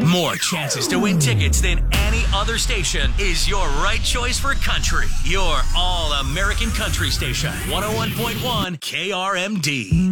More chances to win tickets than any other station is your right choice for country. Your all-American country station, 101.1 KRMD.